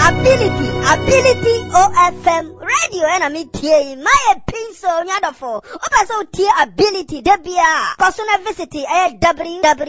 Ability OFM radio and me tie my pinso nyadofo. Opa so tie ability debia. Personal visit www